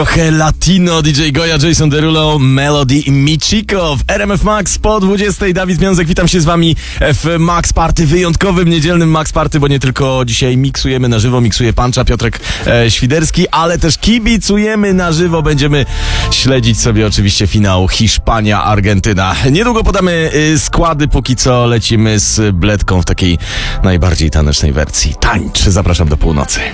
Trochę latino, DJ Goja, Jason Derulo, Melody i Michiko w RMF Max po 20. Dawid Miązek, witam się z wami w Max Party, wyjątkowym niedzielnym Max Party, bo nie tylko dzisiaj miksujemy na żywo, miksuje Pancza, Piotrek Świderski, ale też kibicujemy na żywo, będziemy śledzić sobie oczywiście finał Hiszpania-Argentyna. Niedługo podamy składy, póki co lecimy z Bledką w takiej najbardziej tanecznej wersji. Tańcz, zapraszam do północy.